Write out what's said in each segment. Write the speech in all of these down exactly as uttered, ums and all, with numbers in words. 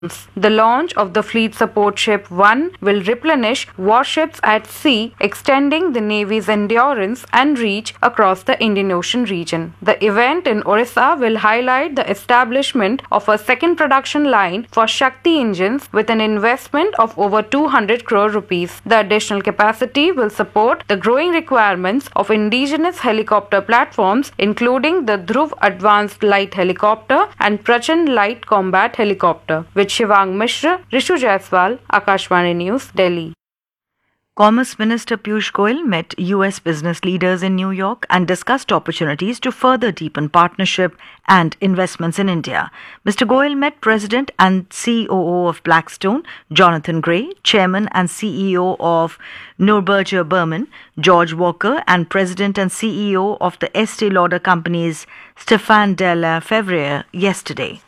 The launch of the Fleet Support Ship one will replenish warships at sea, extending the Navy's endurance and reach across the Indian Ocean region. The event in Orissa will highlight the establishment of a second production line for Shakti engines with an investment of over two hundred crore rupees. The additional capacity will support the growing requirements of indigenous helicopter platforms, including the Dhruv Advanced Light Helicopter and Prachand Light Combat Helicopter, with Shivang Mishra, Rishu Jaiswal, Akashvani News, Delhi. Commerce Minister Piyush Goyal met U S business leaders in New York and discussed opportunities to further deepen partnership and investments in India. Mister Goyal met President and C O O of Blackstone, Jonathan Gray, Chairman and C E O of Neuberger Berman, George Walker, and President and C E O of the Estee Lauder companies, Stéphane de la Février, yesterday.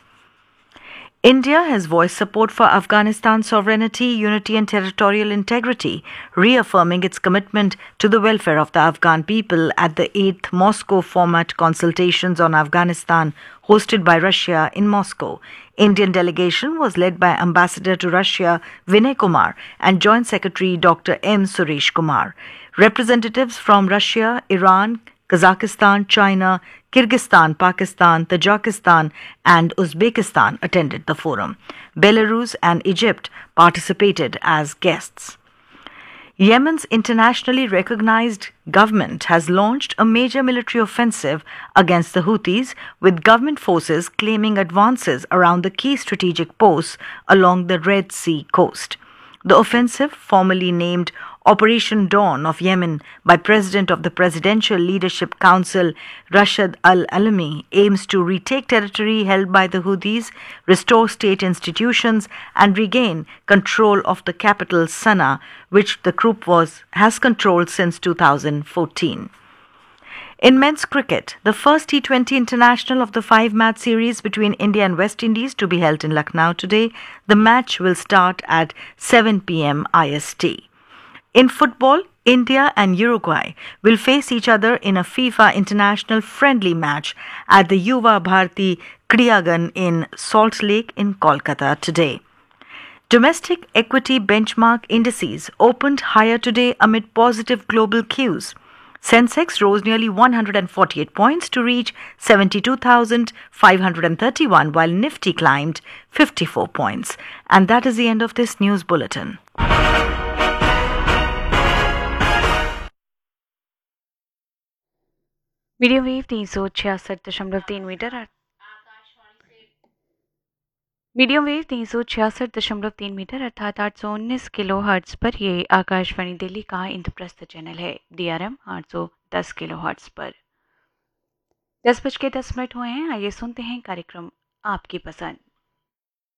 India has voiced support for Afghanistan's sovereignty, unity and territorial integrity, reaffirming its commitment to the welfare of the Afghan people at the eighth Moscow format consultations on Afghanistan hosted by Russia in Moscow. Indian delegation was led by Ambassador to Russia Vinay Kumar and Joint Secretary Doctor M. Suresh Kumar. Representatives from Russia, Iran, Kazakhstan, China, Kyrgyzstan, Pakistan, Tajikistan and Uzbekistan attended the forum. Belarus and Egypt participated as guests. Yemen's internationally recognized government has launched a major military offensive against the Houthis, with government forces claiming advances around the key strategic posts along the Red Sea coast. The offensive, formally named Operation Dawn of Yemen by President of the Presidential Leadership Council Rashid Al-Alami, aims to retake territory held by the Houthis, restore state institutions and regain control of the capital Sana'a, which the group was has controlled since two thousand fourteen. In men's cricket, the first T twenty international of the five-match series between India and West Indies to be held in Lucknow today. The match will start at seven p.m. I S T. In football, India and Uruguay will face each other in a FIFA International friendly match at the Yuva Bharati Kriyagan in Salt Lake in Kolkata today. Domestic equity benchmark indices opened higher today amid positive global cues. Sensex rose nearly one hundred forty-eight points to reach seventy-two thousand five hundred thirty-one, while Nifty climbed fifty-four points. And that is the end of this news bulletin. Medium wave तीन सौ छियासठ दशमलव तीन metre medium wave तीन सौ छियासठ दशमलव तीन मीटर अर्थात आठ सौ उन्नीस किलो हर्ट्ज पर ये आकाशवाणी दिल्ली का इंद्रप्रस्थ चैनल है। डीआरएम आठ सौ दस किलो हर्ट्ज पर। दस बज के दस मिनट हुए हैं। आइए सुनते हैं कार्यक्रम आपकी पसंद।